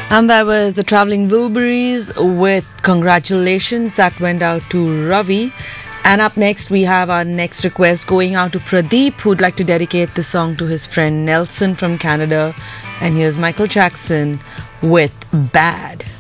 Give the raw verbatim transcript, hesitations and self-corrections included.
And that was the Traveling Wilburys with Congratulations that went out to Ravi. And up next, we have our next request going out to Pradeep, who'd like to dedicate the song to his friend Nelson from Canada. And here's Michael Jackson with Bad.